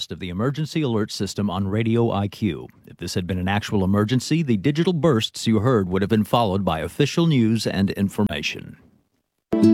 of the emergency alert system on Radio IQ. If this had been an actual emergency, the digital bursts you heard would have been followed by official news and information.